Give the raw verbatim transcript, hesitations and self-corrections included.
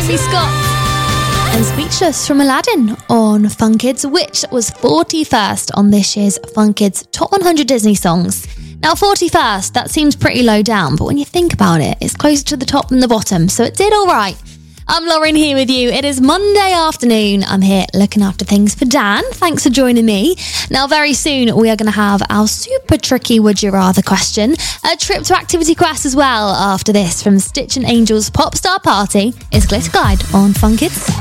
Naomi Scott and Speechless from Aladdin on Fun Kids, which was forty-first on this year's Fun Kids Top one hundred Disney Songs. Now, forty-first, that seems pretty low down, but when you think about it, it's closer to the top than the bottom, so it did all right. I'm Lauren here with you. It is Monday afternoon. I'm here looking after things for Dan. Thanks for joining me. Now, very soon, we are going to have our super tricky Would You Rather question, a trip to Activity Quest as well after this from Stitch and Angel's Pop Star Party. It's Glitter Glide on Fun Kids.